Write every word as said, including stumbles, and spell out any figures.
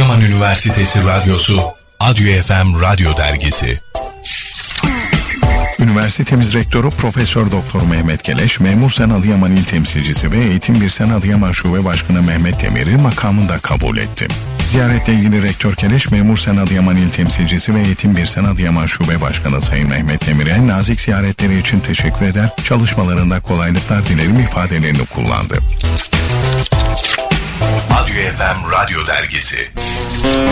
Adıyaman Üniversitesi Radyosu, Adyo F M Radyo Dergisi. Üniversitemiz Rektörü Profesör Doktor Mehmet Keleş, Memur Sen Adıyaman İl Temsilcisi ve Eğitim Bir Sen Adıyaman Şube Başkanı Mehmet Demir'i makamında kabul etti. Ziyaretle ilgili Rektör Keleş, Memur Sen Adıyaman İl Temsilcisi ve Eğitim Bir Sen Adıyaman Şube Başkanı Sayın Mehmet Demir'e nazik ziyaretleri için teşekkür eder, çalışmalarında kolaylıklar dilerim ifadelerini kullandı. Adyo F M Radyo Dergisi.